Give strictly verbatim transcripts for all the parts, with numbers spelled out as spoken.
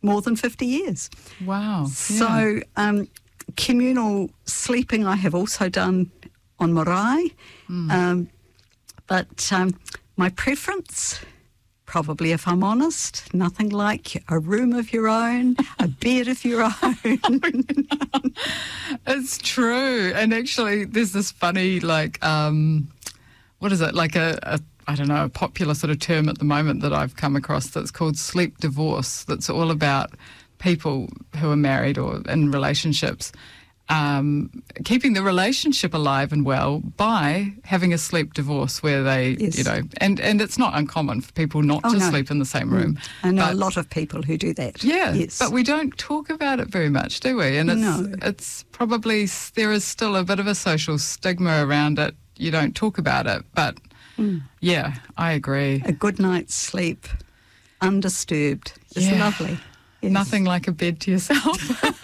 more than fifty years. Wow. So yeah. um, communal sleeping I have also done on marae. Mm. Um, but um, my preference, probably if I'm honest, nothing like a room of your own, a bed of your own. It's true. And actually there's this funny, like, um, what is it, like a, a I don't know, a popular sort of term at the moment that I've come across that's called sleep divorce, that's all about people who are married or in relationships um, keeping the relationship alive and well by having a sleep divorce where they, yes. you know, and, and it's not uncommon for people not oh, to no. sleep in the same room. Mm. I know but, a lot of people who do that. Yeah, yes. but we don't talk about it very much, do we? And it's, no. it's probably, there is still a bit of a social stigma around it. You don't talk about it, but... Mm. Yeah, I agree. A good night's sleep, undisturbed, is yeah. lovely. Yes. Nothing like a bed to yourself.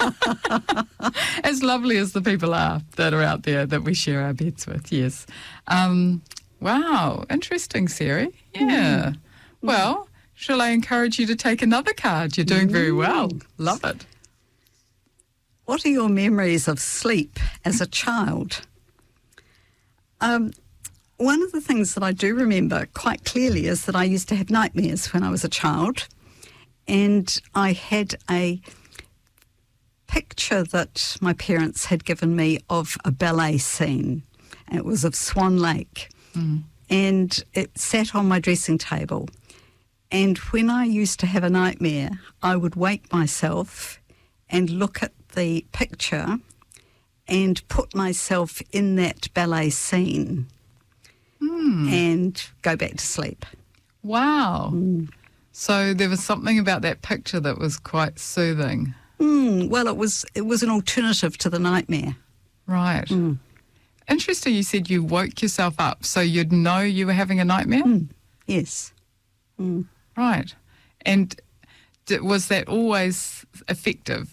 As lovely as the people are that are out there that we share our beds with, yes. Um, wow, interesting, Siri. Yeah. Mm. Well, shall I encourage you to take another card? You're doing very well. Love it. What are your memories of sleep as a child? Um. One of the things that I do remember quite clearly is that I used to have nightmares when I was a child, and I had a picture that my parents had given me of a ballet scene. It was of Swan Lake, mm. and it sat on my dressing table. And when I used to have a nightmare, I would wake myself and look at the picture and put myself in that ballet scene. Mm. And go back to sleep. Wow. Mm. So there was something about that picture that was quite soothing. Mm. Well, it was it was an alternative to the nightmare. Right. Mm. Interesting, you said you woke yourself up so you'd know you were having a nightmare? Mm. Yes. Mm. Right. And d- was that always effective?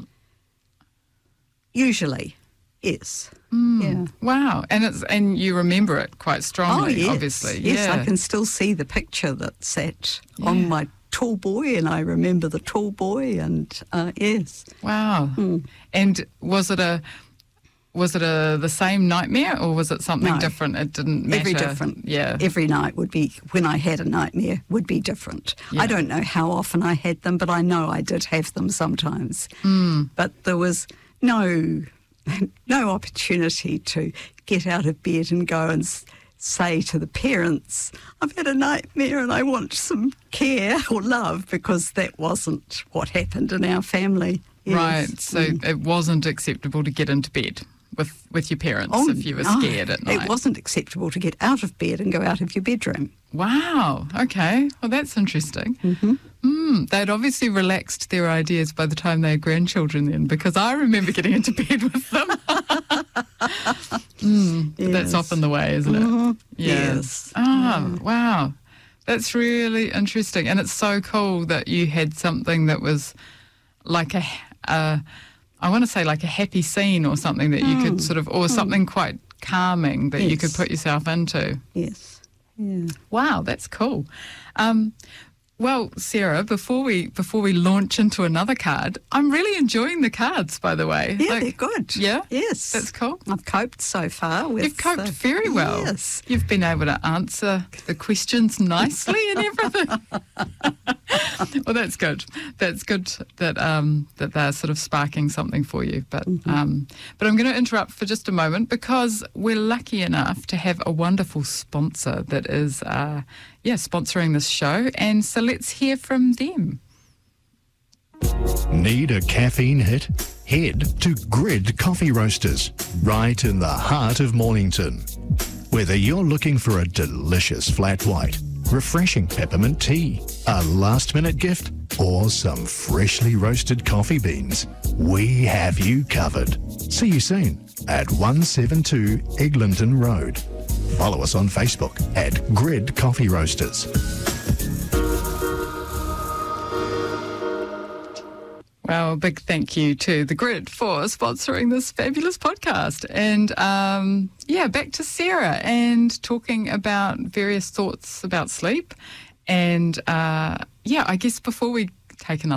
Usually, yes. Mm. Yeah. Wow. And it's and you remember it quite strongly, oh, yes. obviously. Yes, yeah. I can still see the picture that sat yeah. on my tall boy, and I remember the tall boy, and uh, yes. Wow. Mm. And was it a was it a the same nightmare, or was it something no. different? It didn't matter. Every different. Yeah. Every night would be, when I had a nightmare, would be different. Yeah. I don't know how often I had them, but I know I did have them sometimes. Mm. But there was no... no opportunity to get out of bed and go and s- say to the parents, I've had a nightmare and I want some care or love, because that wasn't what happened in our family. Yes. Right, so mm. it wasn't acceptable to get into bed with, with your parents oh, if you were no, scared at night. It wasn't acceptable to get out of bed and go out of your bedroom. Wow, okay. Well, that's interesting. Mm-hmm. Mm, they'd obviously relaxed their ideas by the time they had grandchildren then, because I remember getting into bed with them. mm, yes. That's often the way, isn't it? Mm-hmm. Yeah. Yes. Oh, yeah. Wow. That's really interesting. And it's so cool that you had something that was like a, uh, I want to say like a happy scene or something that you mm. could sort of, or mm. something quite calming that yes. you could put yourself into. Yes. Yeah. Wow, that's cool. Um, well, Sarah, before we before we launch into another card, I'm really enjoying the cards, by the way. Yeah, like, they're good. Yeah? Yes. That's cool. I've coped so far with... You've coped uh, very well. Yes. You've been able to answer the questions nicely and everything. Well, that's good. That's good that um, that they're sort of sparking something for you. But mm-hmm. um, but I'm going to interrupt for just a moment, because we're lucky enough to have a wonderful sponsor that is, uh, yeah, sponsoring this show. And so let's hear from them. Need a caffeine hit? Head to Grid Coffee Roasters, right in the heart of Mornington. Whether you're looking for a delicious flat white, refreshing peppermint tea, a last-minute gift, or some freshly roasted coffee beans, we have you covered. See you soon at one seventy-two Eglinton Road. Follow us on Facebook at Grid Coffee Roasters. Well, a big thank you to The Grid for sponsoring this fabulous podcast. And, um, yeah, back to Sarah and talking about various thoughts about sleep. And, uh, yeah, I guess before we take another